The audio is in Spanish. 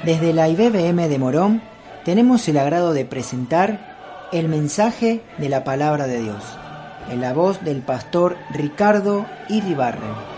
Desde la IBBM de Morón tenemos el agrado de presentar el mensaje de la Palabra de Dios, en la voz del pastor Ricardo Iribarren.